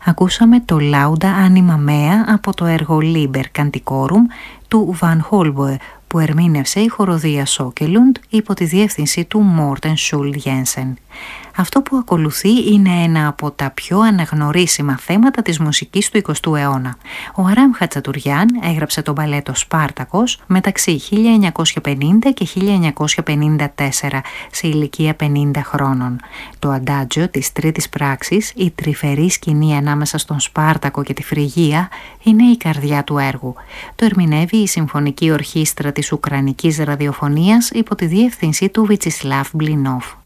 Ακούσαμε το Lauda Anima Mea από το έργο Liber Canticorum του Van Holboe, που ερμήνευσε η χοροδία Σόκελουντ υπό τη διεύθυνση του Μόρτεν Σουλτ Γένσεν. Αυτό που ακολουθεί είναι ένα από τα πιο αναγνωρίσιμα θέματα της μουσικής του 20ου αιώνα. Ο Αράμ Χατσατουριάν έγραψε το μπαλέτο Σπάρτακος μεταξύ 1950 και 1954 σε ηλικία 50 χρόνων. Το αντάτζιο της τρίτης πράξης, η τρυφερή σκηνή ανάμεσα στον Σπάρτακο και τη Φρυγία, είναι η καρδιά του έργου. Το ερμηνεύει η Συμφωνική Ορχήστρα της Ουκρανικής Ραδιοφωνίας υπό τη διεύθυνση του Βιτσισλάβ Μπλινόφ.